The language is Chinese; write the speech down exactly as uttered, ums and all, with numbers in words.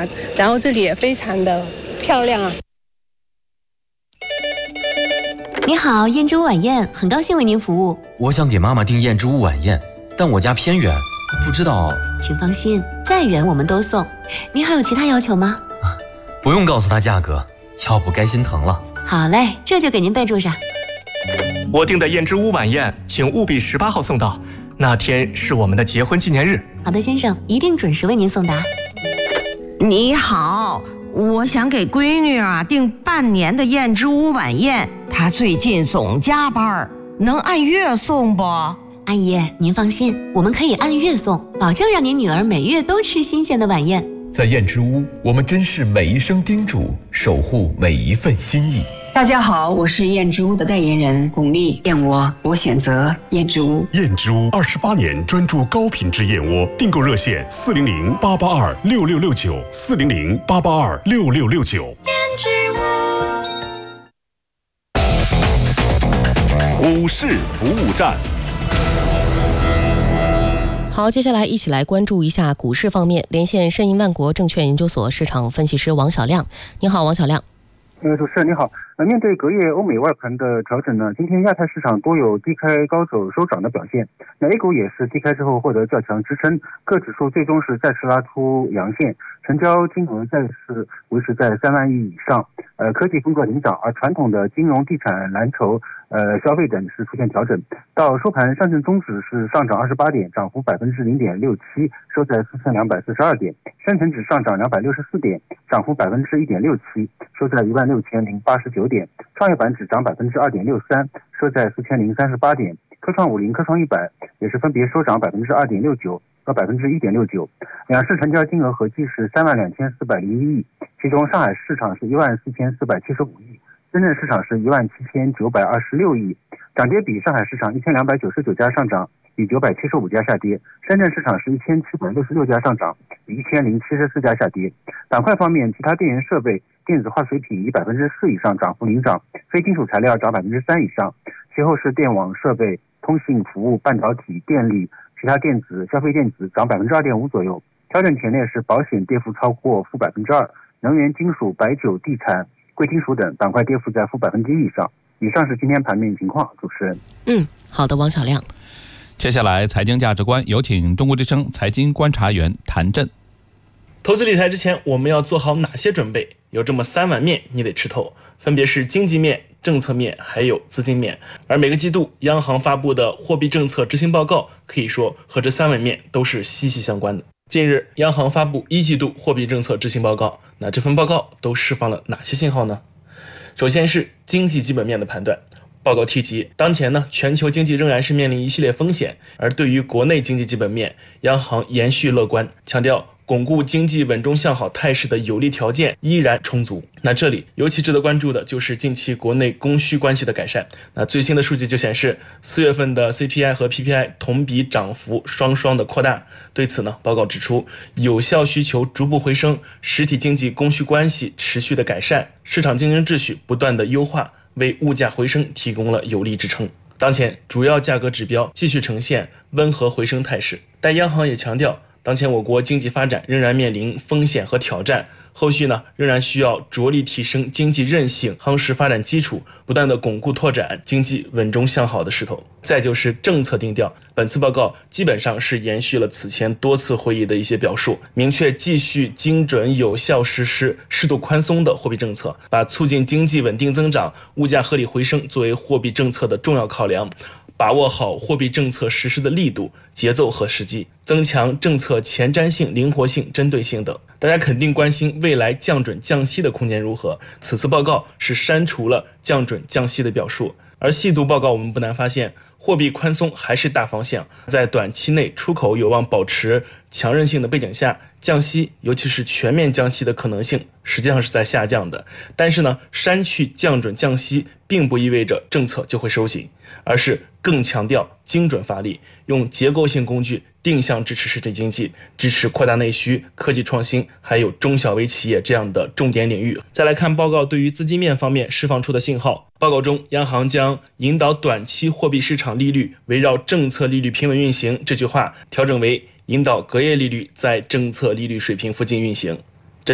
啊，然后这里也非常的漂亮啊。 你好，燕之屋晚宴，很高兴为您服务。 我想给妈妈订燕之屋晚宴，但我家偏远，不知道。 请放心，再远我们都送。您还有其他要求吗？ 啊，不用告诉她价格，要不该心疼了。 好嘞，这就给您备注上。 我订的燕之屋晚宴，请务必十八号送到，那天是我们的结婚纪念日。 好的，先生，一定准时为您送达。 你好，我想给闺女啊订半年的燕之屋晚宴，她最近总加班，能按月送不？ 阿姨，您放心，我们可以按月送，保证让您女儿每月都吃新鲜的晚宴。 在燕之屋，我们珍视每一声叮嘱，守护每一份心意。 大家好，我是燕之屋的代言人巩俐，燕窝我选择燕之屋。 燕之屋二十八年专注高品质燕窝，订购热线四零零八八二六六六九四零零八八二六六六九。 燕之屋股市服务站。 好，接下来一起来关注一下股市方面。连线申银万国证券研究所市场分析师王小亮。你好，王小亮。 呃，主持人你好。呃，面对隔夜欧美外盘的调整呢，今天亚太市场多有低开高走收涨的表现。那 A 股也是低开之后获得较强支撑，各指数最终是再次拉出阳线，成交金额再次维持在三万亿以上。呃，科技风格领涨，而传统的金融、地产、蓝筹、呃消费等是出现调整。到收盘，上证综指是上涨二十八点，涨幅百分之零点六七，收在四千两百四十二点；深成指上涨两百六十四点，涨幅百分之一点六七，收在一万六千零八十九点；创业板指涨百分之二点六三，收在四千零三十八点；科创五零、科创一百也是分别收涨百分之二点六九和百分之一点六九，两市成交金额合计是三万两千四百零一亿，其中上海市场是一万四千四百七十五亿，深圳市场是一万七千九百二十六亿。涨跌比，上海市场一千两百九十九家上涨，比九百七十五家下跌；深圳市场是一千七百六十六家上涨，比一千零七十四家下跌。板块方面，其他电源设备、电子化学品以百分之四以上涨幅领涨，非金属材料涨百分之三以上，其后是电网设备、通信服务、半导体、电力、其他电子、消费电子涨百分之二点五左右。调整前列是保险跌幅超过负百分之二，能源、金属、白酒、地产、贵金属等板块跌幅在负百分之一以上。以上是今天盘面情况，主持人。 嗯，好的，王小亮。 接下来财经价值观，有请中国之声财经观察员谭震。 投资理财之前，我们要做好哪些准备？有这么三碗面你得吃透，分别是经济面、政策面还有资金面。而每个季度央行发布的货币政策执行报告，可以说和这三碗面都是息息相关的。近日，央行发布一季度货币政策执行报告，那这份报告都释放了哪些信号呢？首先是经济基本面的判断。报告提及，当前呢，全球经济仍然是面临一系列风险，而对于国内经济基本面，央行延续乐观，强调巩固经济稳中向好态势的有利条件依然充足。那这里尤其值得关注的就是近期国内供需关系的改善。那最新的数据就显示，四月份的 C P I 和 P P I 同比涨幅双双的扩大。对此呢，报告指出，有效需求逐步回升，实体经济供需关系持续的改善，市场竞争秩序不断的优化，为物价回升提供了有力支撑。当前主要价格指标继续呈现温和回升态势，但央行也强调，当前我国经济发展仍然面临风险和挑战，后续呢仍然需要着力提升经济韧性，夯实发展基础，不断的巩固拓展经济稳中向好的势头。再就是政策定调，本次报告基本上是延续了此前多次会议的一些表述，明确继续精准有效实施适度宽松的货币政策，把促进经济稳定增长、物价合理回升作为货币政策的重要考量，把握好货币政策实施的力度、节奏和时机，增强政策前瞻性、灵活性、针对性等。大家肯定关心未来降准降息的空间如何，此次报告是删除了降准降息的表述，而细读报告我们不难发现，货币宽松还是大方向，在短期内出口有望保持强韧性的背景下，降息尤其是全面降息的可能性实际上是在下降的。但是呢，删去降准降息并不意味着政策就会收紧，而是更强调精准发力，用结构性工具定向支持实体经济，支持扩大内需、科技创新还有中小微企业这样的重点领域。再来看报告对于资金面方面释放出的信号，报告中央行将引导短期货币市场利率围绕政策利率平稳运行这句话调整为引导隔夜利率在政策利率水平附近运行。